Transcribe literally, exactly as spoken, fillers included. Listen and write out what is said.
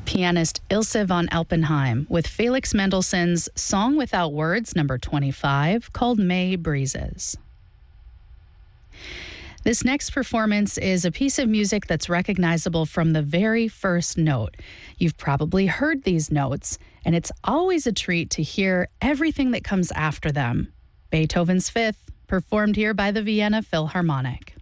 pianist Ilse von Alpenheim with Felix Mendelssohn's Song Without Words, number twenty-five, called May Breezes. This next performance is a piece of music that's recognizable from the very first note. You've probably heard these notes, and it's always a treat to hear everything that comes after them. Beethoven's Fifth, performed here by the Vienna Philharmonic.